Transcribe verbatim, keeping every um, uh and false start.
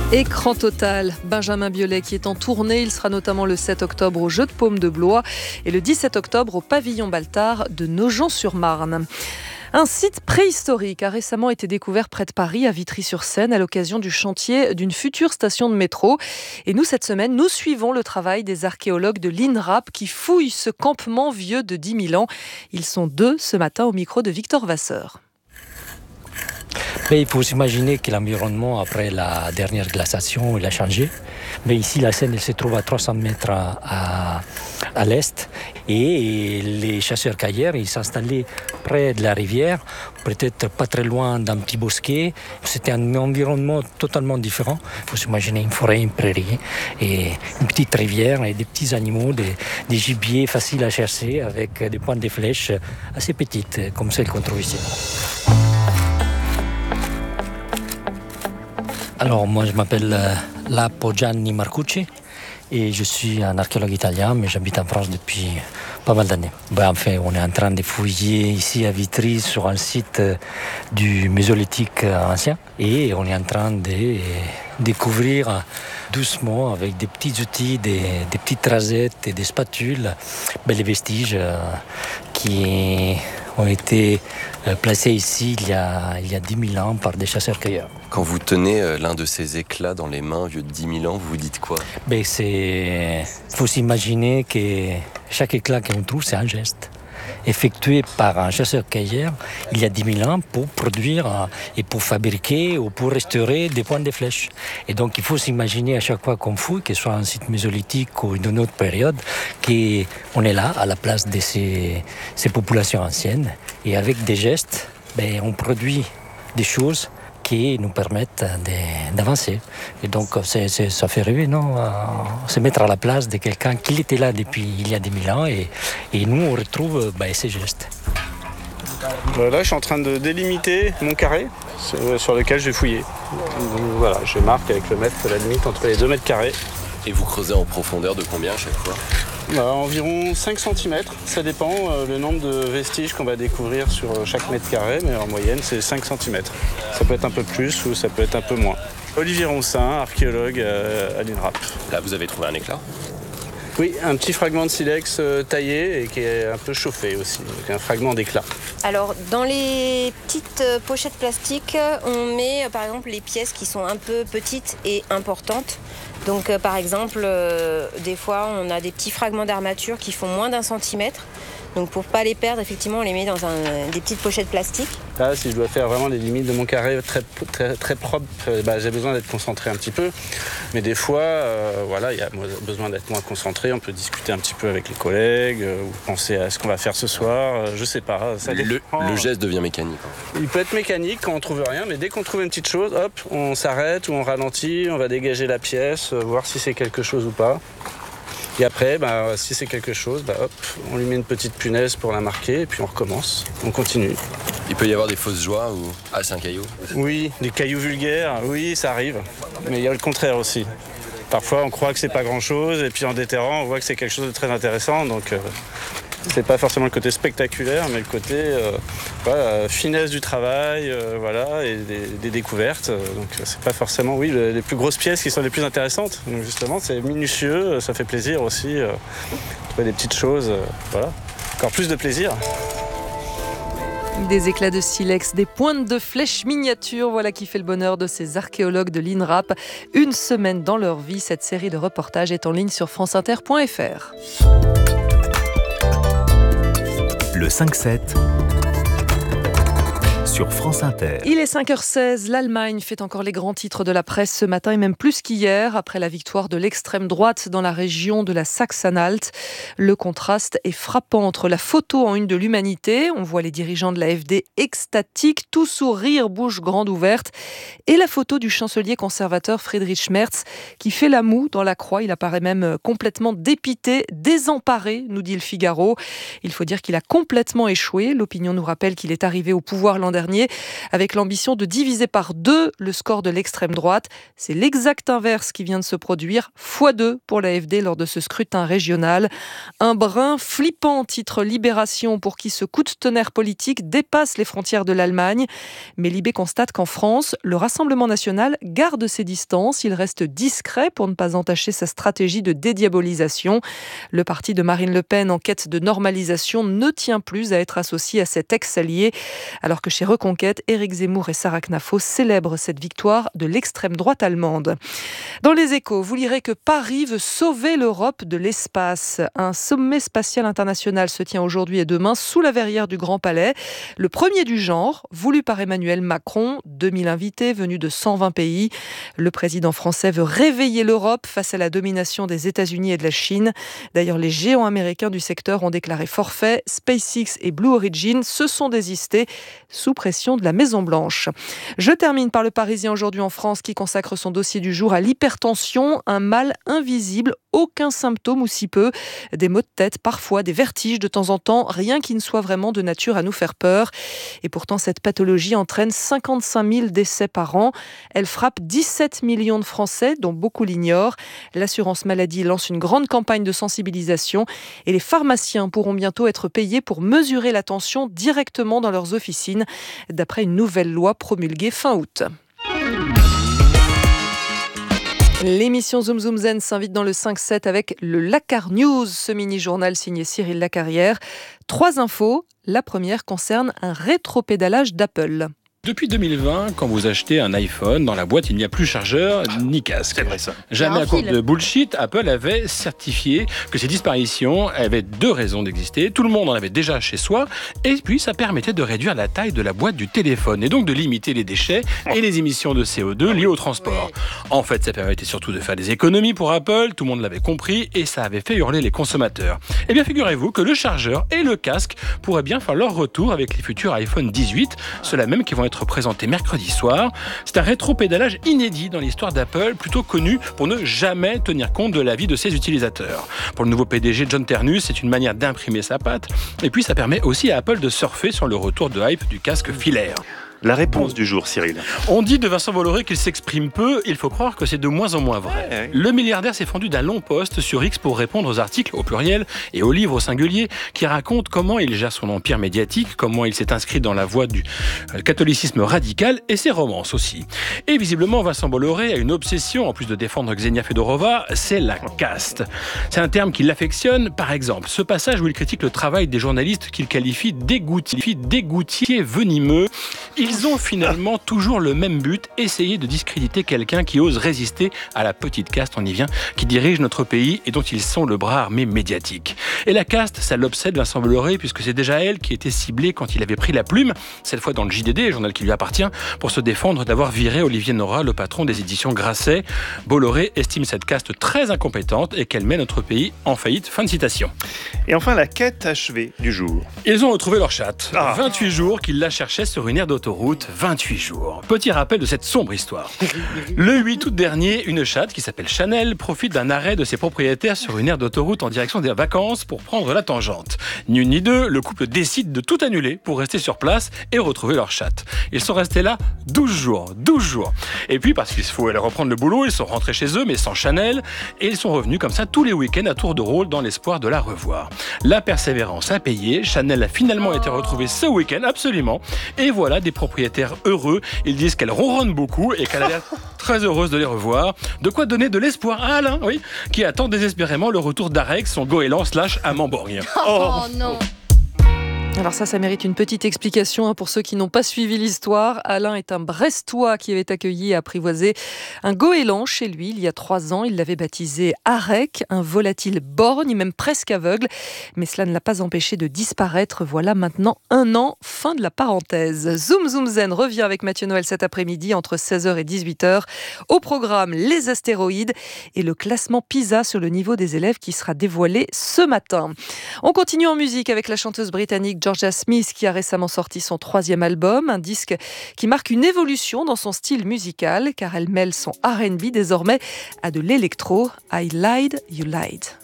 Écran total, Benjamin Biolay qui est en tournée. Il sera notamment le sept octobre au Jeu de Paume de Blois et le dix-sept octobre au Pavillon Baltard de Nogent-sur-Marne. Un site préhistorique a récemment été découvert près de Paris, à Vitry-sur-Seine, à l'occasion du chantier d'une future station de métro. Et nous, cette semaine, nous suivons le travail des archéologues de l'INRAP qui fouillent ce campement vieux de dix mille ans. Ils sont deux ce matin au micro de Victor Vasseur. Mais il faut s'imaginer que l'environnement, après la dernière glaciation, il a changé. Mais ici, la Seine, elle se trouve à trois cents mètres à, à l'est. Et les chasseurs-cueilleurs, ils s'installaient près de la rivière, peut-être pas très loin d'un petit bosquet. C'était un environnement totalement différent. Il faut s'imaginer une forêt, une prairie, et une petite rivière, et des petits animaux, des, des gibiers faciles à chasser, avec des pointes de flèches assez petites, comme celles qu'on trouve ici. Alors, moi, je m'appelle euh, Lapo Gianni Marcucci et je suis un archéologue italien, mais j'habite en France depuis pas mal d'années. Ben, enfin, on est en train de fouiller ici à Vitry sur un site euh, du Mésolithique euh, ancien et on est en train de euh, découvrir euh, doucement, avec des petits outils, des, des petites rasettes et des spatules, ben, les vestiges euh, qui ont été euh, placés ici il y, a, il y a dix mille ans par des chasseurs-cueilleurs. Quand vous tenez euh, l'un de ces éclats dans les mains vieux de dix mille ans, vous vous dites quoi ? Ben, c'est... faut s'imaginer que chaque éclat qu'on trouve, c'est un geste effectué par un chasseur-cueilleur il y a dix mille ans pour produire et pour fabriquer ou pour restaurer des pointes de flèches. Et donc il faut s'imaginer à chaque fois qu'on fouille, que ce soit un site mésolithique ou d'une autre période, qu'on est là à la place de ces, ces populations anciennes. Et avec des gestes, ben, on produit des choses qui nous permettent de, d'avancer. Et donc, c'est, c'est, ça fait rêver, non ? Euh, se mettre à la place de quelqu'un qui était là depuis il y a des mille ans et, et nous, on retrouve ben, ces gestes. Là, je suis en train de délimiter mon carré sur lequel je vais fouiller. Donc, voilà, je marque avec le mètre la limite entre les deux mètres carrés. Et vous creusez en profondeur de combien à chaque fois ? Bah, environ cinq centimètres, ça dépend euh, le nombre de vestiges qu'on va découvrir sur chaque mètre carré, mais en moyenne c'est cinq centimètres. Ça peut être un peu plus ou ça peut être un peu moins. Olivier Roncin, archéologue euh, à l'INRAP. Là vous avez trouvé un éclat ? Oui, un petit fragment de silex euh, taillé et qui est un peu chauffé aussi, donc un fragment d'éclat. Alors dans les petites euh, pochettes plastiques, on met euh, par exemple les pièces qui sont un peu petites et importantes. Donc euh, par exemple, euh, des fois on a des petits fragments d'armature qui font moins d'un centimètre. Donc pour pas les perdre, effectivement, on les met dans un, des petites pochettes plastiques. Là, si je dois faire vraiment les limites de mon carré très, très, très propre, bah, j'ai besoin d'être concentré un petit peu. Mais des fois, euh, voilà, il y a besoin d'être moins concentré. On peut discuter un petit peu avec les collègues euh, ou penser à ce qu'on va faire ce soir. Euh, je sais pas. Ça le, le geste devient mécanique. Il peut être mécanique quand on trouve rien, mais dès qu'on trouve une petite chose, hop, on s'arrête ou on ralentit, on va dégager la pièce, euh, voir si c'est quelque chose ou pas. Et après, bah, si c'est quelque chose, bah, hop, on lui met une petite punaise pour la marquer et puis on recommence, on continue. Il peut y avoir des fausses joies ou « Ah, c'est un caillou ». Oui, des cailloux vulgaires, oui, ça arrive. Mais il y a le contraire aussi. Parfois, on croit que c'est pas grand-chose et puis en déterrant, on voit que c'est quelque chose de très intéressant. Donc, euh, c'est pas forcément le côté spectaculaire, mais le côté euh, voilà, finesse du travail, euh, voilà, et des, des découvertes. Donc, c'est pas forcément, oui, le, les plus grosses pièces qui sont les plus intéressantes. Donc, justement, c'est minutieux, ça fait plaisir aussi. Euh, trouver des petites choses, euh, voilà. Encore plus de plaisir. Des éclats de silex, des pointes de flèches miniatures, voilà qui fait le bonheur de ces archéologues de l'INRAP. Une semaine dans leur vie, cette série de reportages est en ligne sur franceinter point f r. Le cinq sept sur France Inter. Il est cinq heures seize, l'Allemagne fait encore les grands titres de la presse ce matin et même plus qu'hier, après la victoire de l'extrême droite dans la région de la Saxe-Anhalt. Le contraste est frappant entre la photo en une de l'Humanité, on voit les dirigeants de l'A F D extatiques, tout sourire, bouche grande ouverte, et la photo du chancelier conservateur Friedrich Merz qui fait la moue dans la croix. Il apparaît même complètement dépité, désemparé, nous dit le Figaro. Il faut dire qu'il a complètement échoué. L'opinion nous rappelle qu'il est arrivé au pouvoir l'an dernier dernier, avec l'ambition de diviser par deux le score de l'extrême droite. C'est l'exact inverse qui vient de se produire, fois deux pour l'A F D lors de ce scrutin régional. Un brin flippant, titre Libération, pour qui ce coup de tonnerre politique dépasse les frontières de l'Allemagne. Mais Libé constate qu'en France, le Rassemblement national garde ses distances. Il reste discret pour ne pas entacher sa stratégie de dédiabolisation. Le parti de Marine Le Pen, en quête de normalisation, ne tient plus à être associé à cet ex-allié. Alors que chez Reconquête, Éric Zemmour et Sarah Knafo célèbrent cette victoire de l'extrême droite allemande. Dans les Échos, vous lirez que Paris veut sauver l'Europe de l'espace. Un sommet spatial international se tient aujourd'hui et demain sous la verrière du Grand Palais. Le premier du genre, voulu par Emmanuel Macron, deux mille invités venus de cent vingt pays. Le président français veut réveiller l'Europe face à la domination des États-Unis et de la Chine. D'ailleurs, les géants américains du secteur ont déclaré forfait. SpaceX et Blue Origin se sont désistés sous pression de la Maison-Blanche. Je termine par le Parisien aujourd'hui en France qui consacre son dossier du jour à l'hypertension, un mal invisible, aucun symptôme ou si peu, des maux de tête, parfois des vertiges de temps en temps, rien qui ne soit vraiment de nature à nous faire peur. Et pourtant, cette pathologie entraîne cinquante-cinq mille décès par an. Elle frappe dix-sept millions de Français, dont beaucoup l'ignorent. L'assurance maladie lance une grande campagne de sensibilisation et les pharmaciens pourront bientôt être payés pour mesurer la tension directement dans leurs officines, d'après une nouvelle loi promulguée fin août. L'émission Zoom Zoom Zen s'invite dans le cinq sept avec le Lacar News, ce mini-journal signé Cyril Lacarrière. Trois infos. La première concerne un rétropédalage d'Apple. Depuis deux mille vingt, quand vous achetez un iPhone, dans la boîte, il n'y a plus chargeur ni casque. C'est vrai ça. Jamais à cause de bullshit, Apple avait certifié que ces disparitions avaient deux raisons d'exister. Tout le monde en avait déjà chez soi, et puis ça permettait de réduire la taille de la boîte du téléphone, et donc de limiter les déchets et les émissions de C O deux liées au transport. En fait, ça permettait surtout de faire des économies pour Apple, tout le monde l'avait compris, et ça avait fait hurler les consommateurs. Eh bien, figurez-vous que le chargeur et le casque pourraient bien faire leur retour avec les futurs iPhone dix-huit, ceux-là même qui vont être présenté mercredi soir. C'est un rétropédalage inédit dans l'histoire d'Apple, plutôt connu pour ne jamais tenir compte de l'avis de ses utilisateurs. Pour le nouveau P D G John Ternus, c'est une manière d'imprimer sa patte, et puis ça permet aussi à Apple de surfer sur le retour de hype du casque filaire. La réponse du jour, Cyril. On dit de Vincent Bolloré qu'il s'exprime peu, il faut croire que c'est de moins en moins vrai. Ouais, ouais. Le milliardaire s'est fendu d'un long post sur X pour répondre aux articles au pluriel et aux livres au singulier qui racontent comment il gère son empire médiatique, comment il s'est inscrit dans la voie du catholicisme radical et ses romances aussi. Et visiblement, Vincent Bolloré a une obsession, en plus de défendre Xenia Fedorova, c'est la caste. C'est un terme qui l'affectionne. Par exemple, ce passage où il critique le travail des journalistes qu'il qualifie d'égoutier, d'égoutier venimeux. Il Ils ont finalement toujours le même but, essayer de discréditer quelqu'un qui ose résister à la petite caste, on y vient, qui dirige notre pays et dont ils sont le bras armé médiatique. Et la caste, ça l'obsède Vincent Bolloré, puisque c'est déjà elle qui était ciblée quand il avait pris la plume, cette fois dans le J D D, journal qui lui appartient, pour se défendre d'avoir viré Olivier Nora, le patron des éditions Grasset. Bolloré estime cette caste très incompétente et qu'elle met notre pays en faillite. Fin de citation. Et enfin, la quête achevée du jour. Ils ont retrouvé leur chatte. Ah. vingt-huit jours qu'ils la cherchaient sur une aire d'autoroute. vingt-huit jours. Petit rappel de cette sombre histoire. Le huit août dernier, une chatte qui s'appelle Chanel profite d'un arrêt de ses propriétaires sur une aire d'autoroute en direction des vacances pour prendre la tangente. Ni une ni deux, le couple décide de tout annuler pour rester sur place et retrouver leur chatte. Ils sont restés là douze jours. douze jours. Et puis, parce qu'il faut aller reprendre le boulot, ils sont rentrés chez eux, mais sans Chanel, et ils sont revenus comme ça tous les week-ends à tour de rôle dans l'espoir de la revoir. La persévérance a payé. Chanel a finalement été retrouvée ce week-end, absolument. Et voilà des propriétaires heureux. Ils disent qu'elle ronronne beaucoup et qu'elle a l'air très heureuse de les revoir. De quoi donner de l'espoir à Alain, oui, qui attend désespérément le retour d'Arex, son goéland slash amant borgne. Oh, oh non. Alors ça, ça mérite une petite explication hein, pour ceux qui n'ont pas suivi l'histoire. Alain est un Brestois qui avait accueilli et apprivoisé un goéland chez lui il y a trois ans. Il l'avait baptisé Arek, un volatile borgne, même presque aveugle. Mais cela ne l'a pas empêché de disparaître. Voilà maintenant un an, fin de la parenthèse. Zoom Zoom Zen revient avec Mathieu Noël cet après-midi entre seize heures et dix-huit heures. Au programme, les astéroïdes et le classement PISA sur le niveau des élèves qui sera dévoilé ce matin. On continue en musique avec la chanteuse britannique Georgia Smith qui a récemment sorti son troisième album, un disque qui marque une évolution dans son style musical car elle mêle son R and B désormais à de l'électro. I Lied, You Lied.